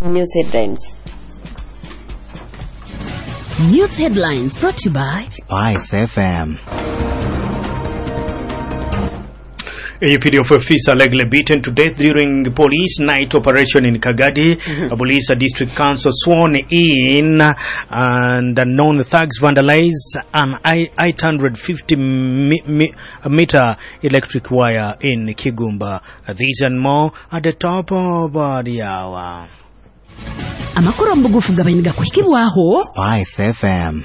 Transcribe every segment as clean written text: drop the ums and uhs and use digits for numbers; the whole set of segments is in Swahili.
News headlines. News headlines brought to you by Spice FM. A UPD officer allegedly beaten to death during police night operation in Kagadi. A police district council sworn in, and known thugs vandalized an 850 meter electric wire in Kigumba. These and more at the top of the hour. Amakuru mbugufu gabainiga kuhikibwaho Spice FM.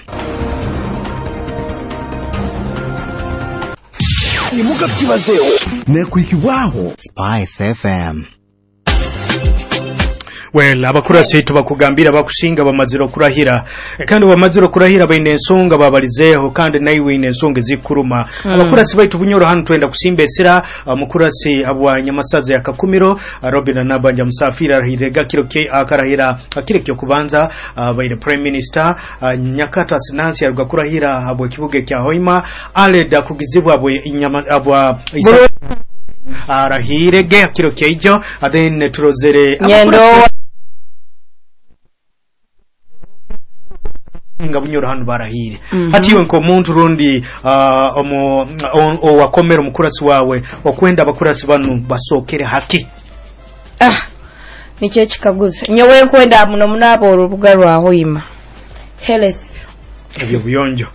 Nimuga kibazeo ne kuhikibwaho Spice FM. Well, abakurasi tubakugambira bakushinga bamaziro kurahira kandi bamaziro kurahira baine ensonga babalizeho kandi nayiwe ine ensonga zikuruma. Abakurasi baitu bunyoro hano twenda kusimbesera mukurasi abwa nyamasaza ya Kakumiro Robin Nabanja Musafira rahirega kiroke akarahira akireke kubanza by the Prime Minister Nyakata Sinansi yarwa kurahira abwe kibuge kya Hoima aleda kugizibwa abwe inyama abwa arahirege kiroke ijo then turozere abakurasi nga bunyoro hano barahire hatiwe nko muntu rundi wakomera umukurasi wawe okwenda abakurasi banu basokere haki Niche kikaguza nyowe kwenda muno munabo urubuga rwa Hoima health ebyo buyonjo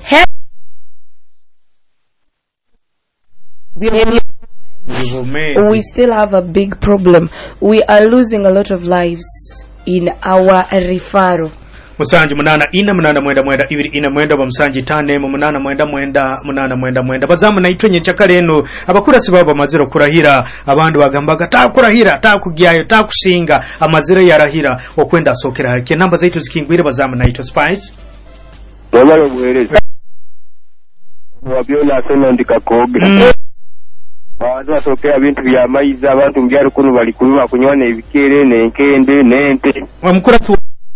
we still have a big problem. We are losing a lot of lives in our referral. Musanji munana ina munana mwenda ibiri ina mwenda bamusanji tane mu munana mwenda bazamu naitonye chakaleno abakurasi baba maziro kurahira abandu bagambaga ta kurahira ta kugiyayo ta kushinga amaziro yarahira okwenda sokera hake namba zaitu zikingwire bazamu naito Spice wabalo buhereza wabiona sema ndikakoge abantu basokera bintu bya maiza abantu mbyaro kunu bali kuluma kunyone ibikere nenkende nente wamukurasi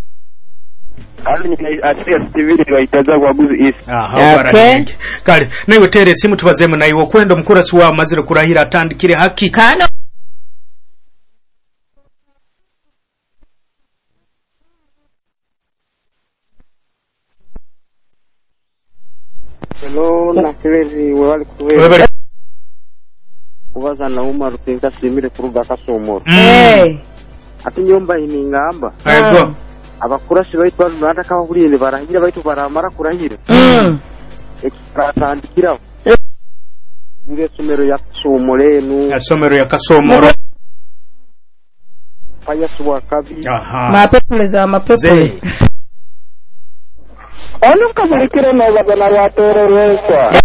kale nayo tere simu tubazeme nayo kwenda mukurasi wa maziro kurahira atandikire haki kana hello nakirezi wali kuwe kubaza na Umar rutenga simire kuruga kasomoro ati nyomba iningamba yego abakurasi baitu barunda kaburinde barahira baitu baramara kurahira ekatandikira ngire somero ya Kasomorenu ya somero ya Kasomoro paya suwa kabi mapepele za mapepele onu kabulikire no bagana watore wesa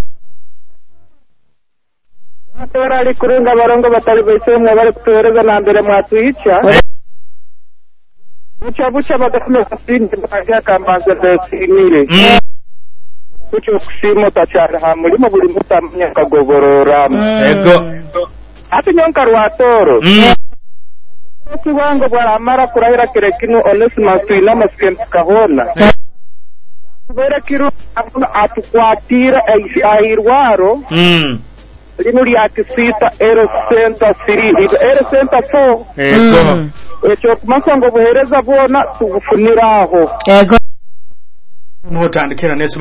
watore ali kurunga barongo batari besemwe bari kutoreza na mbere mwatwica bucha badakume kasindi bakajya kambaza besimire kucho kusimo tachara hamulimo buli mutamanya kagogorora ego ati nyonka rwatoro kiwango baramara kurahira kirekino Onesmus tuina maskemp kahona kubera kiru atukwatira ahirwaro lino lyakisita ero center 3 ero center 4 echo kumasa ngo buhereza bona tugufuniraho mutandikira nese